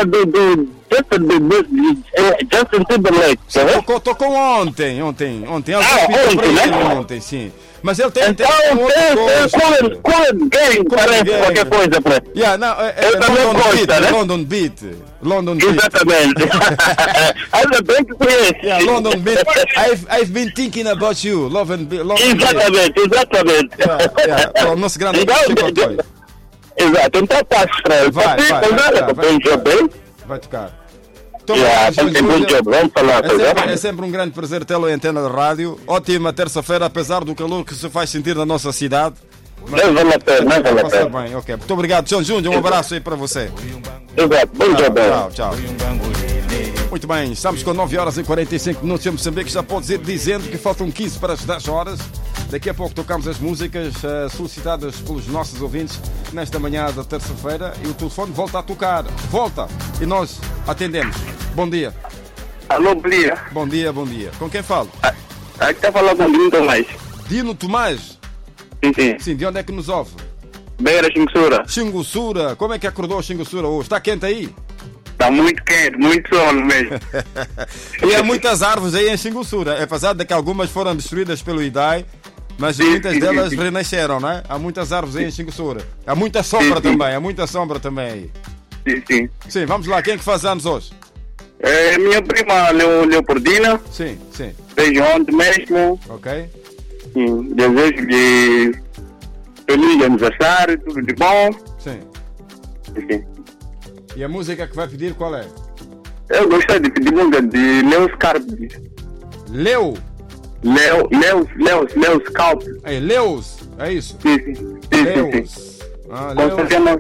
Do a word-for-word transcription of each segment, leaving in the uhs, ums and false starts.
música do, do Justin, do, do, Justin Timberlake. Sim, tocou, tocou ontem, ontem, ontem. Ele Ah, fez ontem, né? ontem, sim. Mas ele tem, Então, tem um outro tem, gosto. tem Colin, Colin Gang, parece Gang. qualquer coisa para Yeah, não, é, é Eu também London gosto, Beat, né? London Beat, London Beat. Exatamente. Ainda bem que conhece. Yeah, London Beat. I've, I've been thinking about you, Love and Beat. London Beat. Exatamente, exatamente. Yeah, yeah. O nosso grande Então, Chico Toy. exato, então passo para ele. Vai, vai, vai, vai, vai, Bem, bem. vai tocar. Então, Yeah, Júlio, tem bom job, vamos falar. É sempre, é sempre um grande prazer tê-lo em antena de rádio. Ótima terça-feira, apesar do calor que se faz sentir na nossa cidade. Não vale a pena, não vale a Passar pena. bem, ok. Muito obrigado, João Júnior. Um abraço aí para você. Exato, bom job. Tchau, tchau. Muito bem, estamos com nove horas e quarenta e cinco minutos em Moçambique. Já pode ir dizendo que faltam quinze para as dez horas. Daqui a pouco tocamos as músicas uh, solicitadas pelos nossos ouvintes nesta manhã da terça-feira e o telefone volta a tocar. Volta! E nós atendemos. Bom dia. Alô, bom dia. Bom dia, bom dia. Com quem falo? Aqui está falando com o Dino Tomás. Dino Tomás. Sim, sim. Sim, de onde é que nos ouve? Beira, Xingussura. Xingussura. Como é que acordou Xingussura hoje? Está quente aí? Está muito quente, muito sol mesmo. E há muitas árvores aí em Xingussura. Apesar de que algumas foram destruídas pelo I D A I, mas Sim, muitas sim, delas sim. renasceram, não é? Há muitas árvores aí em Xingussura. Há muita sombra Sim, sim. também, há muita sombra também aí. Sim, sim. Sim, vamos lá. Quem é que faz anos hoje? É minha prima Leo, Leopoldina, Sim, sim. fez ontem mesmo. Ok? Sim, desejo-lhe feliz aniversário, tudo de bom. Sim. Sim, sim. E a música que vai pedir qual é? Eu gostei de pedir música de Leo Scarp. Leo. Leo, Leo, Leo, Leo Scarp. É Leus. É isso? Sim, sim. Sim, sim, sim. Leus. Ah, Como se Leus. chama?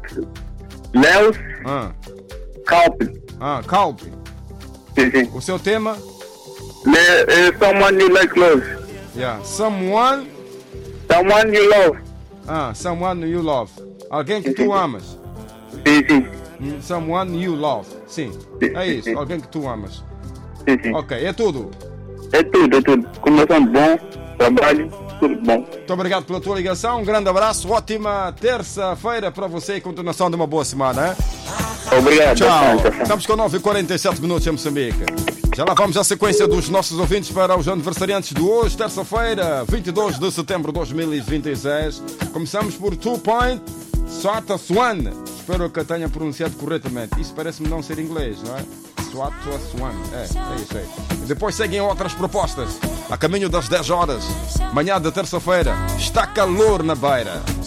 Leo Ah, Scarp. ah, Calpe. Sim, sim. O seu tema? Le, eh, someone you like love. Yeah. Someone. Someone you love. Ah, someone you love. Alguém que tu amas. Sim, sim. Hum, Someone you love. Sim. É isso. Alguém que tu amas. Sim, sim. Ok, é tudo. É tudo, é tudo. Começando bom, trabalho, tudo bom. Muito obrigado pela tua ligação. Um grande abraço. Ótima terça-feira para você e continuação de uma boa semana. Hein? Obrigado. Tchau. bastante, bastante. Estamos com nove e quarenta e sete minutos em Moçambique. Já lá vamos à sequência dos nossos ouvintes para os aniversariantes de hoje, terça-feira, vinte e dois de setembro de dois mil e vinte e seis. Começamos por Two Point Swata Swan. Espero que eu tenha pronunciado corretamente. Isso parece-me não ser inglês, não é? Swata Swan. É, é isso aí. E depois seguem outras propostas. A caminho das dez horas. Manhã de terça-feira. Está calor na beira.